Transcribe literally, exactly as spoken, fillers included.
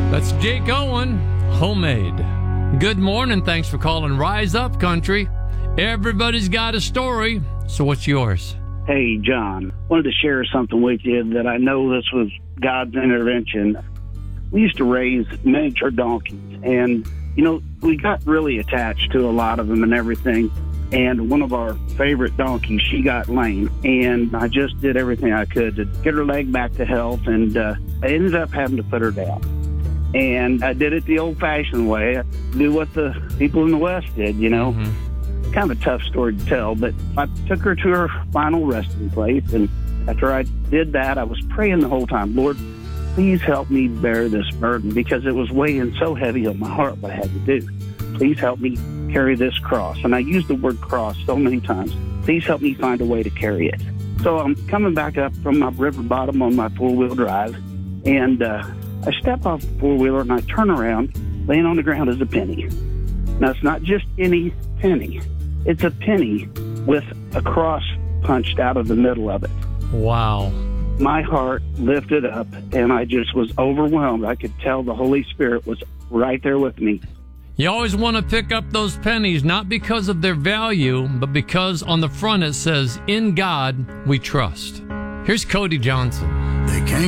That's Jake Owen, Homemade. Good morning. Thanks for calling Rise Up Country. Everybody's got a story. So what's yours? Hey, John. Wanted to share something with you that I know this was God's intervention. We used to raise miniature donkeys, and, you know, we got really attached to a lot of them and everything. And one of our favorite donkeys, she got lame, and I just did everything I could to get her leg back to health, and uh, I ended up having to put her down. And I did it the old-fashioned way. I do what the people in the West did, you know. Mm-hmm. Kind of a tough story to tell, but I took her to her final resting place, and after I did that, I was praying the whole time, Lord, please help me bear this burden, because it was weighing so heavy on my heart what I had to do. Please help me carry this cross. And I used the word cross so many times. Please help me find a way to carry it. So I'm coming back up from my river bottom on my four-wheel drive, and uh, I step off the four-wheeler and I turn around. Laying on the ground is a penny. Now, it's not just any penny. It's a penny with a cross punched out of the middle of it. Wow. My heart lifted up, and I just was overwhelmed. I could tell the Holy Spirit was right there with me. You always want to pick up those pennies, not because of their value, but because on the front it says, "In God we trust." Here's Cody Johnson. They came